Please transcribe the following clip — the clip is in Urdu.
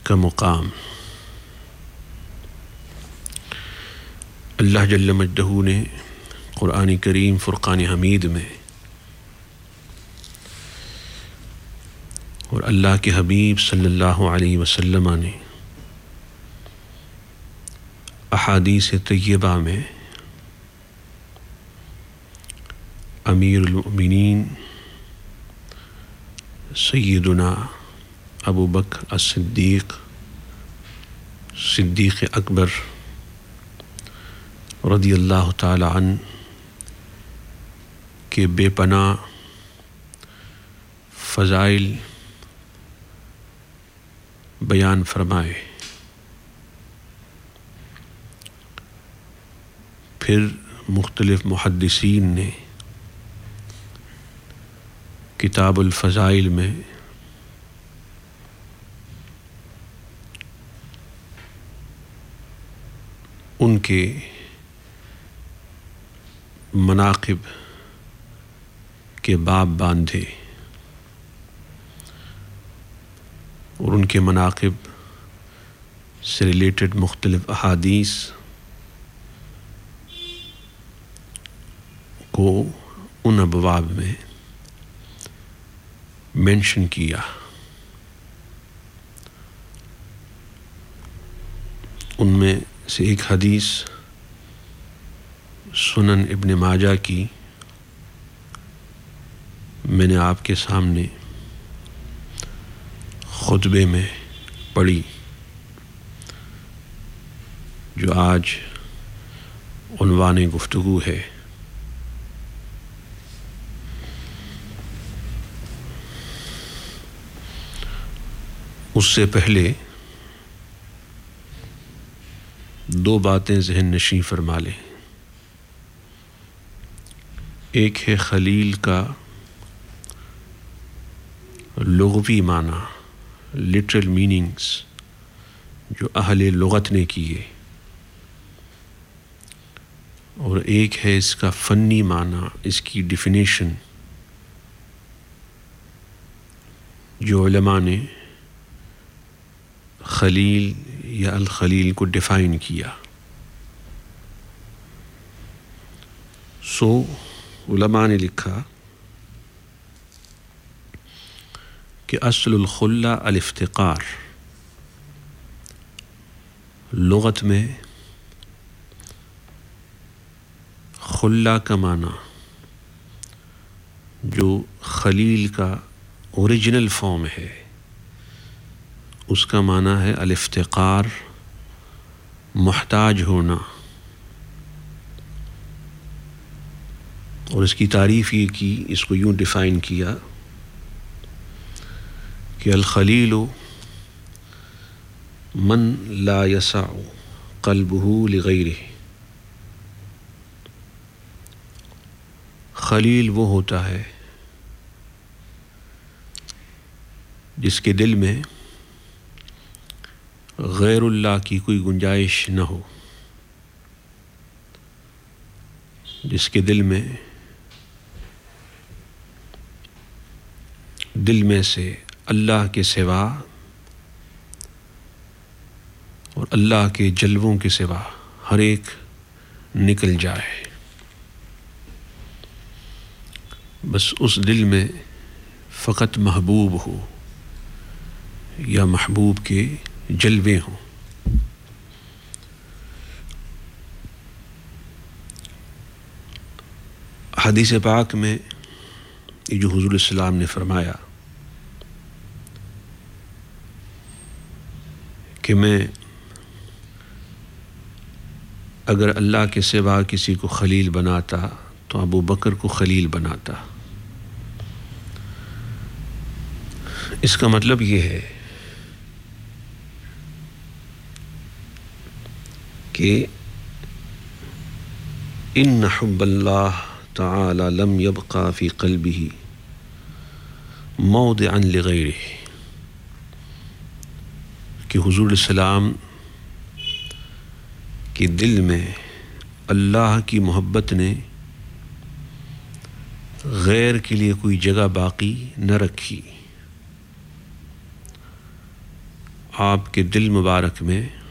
کا مقام اللہ جل مجدہ نے قرآن کریم فرقان حمید میں اور اللہ کے حبیب صلی اللہ علیہ وسلم نے احادیث طیبہ میں امیر المؤمنین سیدنا ابو بکر الصدیق صدیق اکبر رضی اللہ تعالی عنہ کے بے پناہ فضائل بیان فرمائے، پھر مختلف محدثین نے کتاب الفضائل میں ان کے مناقب کے باب باندھے اور ان کے مناقب سے ریلیٹڈ مختلف احادیث کو ان ابواب میں مینشن کیا۔ ان میں سے ایک حدیث سنن ابن ماجہ کی میں نے آپ کے سامنے خطبے میں پڑھی، جو آج عنوان گفتگو ہے۔ اس سے پہلے دو باتیں ذہن نشین فرما لیں۔ ایک ہے خلیل کا لغوی معنی، لٹرل میننگز جو اہل لغت نے کیے، اور ایک ہے اس کا فنی معنی، اس کی ڈیفینیشن جو علماء نے خلیل یا الخلیل کو ڈیفائن کیا۔ علماء نے لکھا کہ اصل الخلہ الافتقار، لغت میں خلہ کا معنی جو خلیل کا اوریجنل فارم ہے، اس کا معنی ہے الافتقار، محتاج ہونا، اور اس کی تعریف یہ کی، اس کو یوں ڈیفائن کیا کہ الخلیل من لا یسع قلبہ لغیرہ، خلیل وہ ہوتا ہے جس کے دل میں غیر اللہ کی کوئی گنجائش نہ ہو، جس کے دل میں سے اللہ کے سوا اور اللہ کے جلووں کے سوا ہر ایک نکل جائے، بس اس دل میں فقط محبوب ہو یا محبوب کے جلوے ہوں۔ حدیث پاک میں یہ جو حضور السلام نے فرمایا کہ میں اگر اللہ کے سوا کسی کو خلیل بناتا تو ابو بکر کو خلیل بناتا، اس کا مطلب یہ ہے کہ ان حب اللہ تعالی لم يبقى في قلبه موضعا لغیرہ، کہ حضور السلام کے دل میں اللہ کی محبت نے غیر کے لیے کوئی جگہ باقی نہ رکھی، آپ کے دل مبارک میں